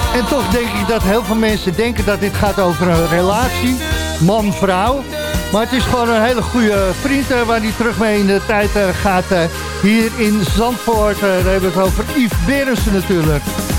En toch denk ik dat heel veel mensen denken dat dit gaat over een relatie, man-vrouw. Maar het is gewoon een hele goede vriend waar hij terug mee in de tijd gaat hier in Zandvoort. Daar hebben we het over Yves Berensen natuurlijk.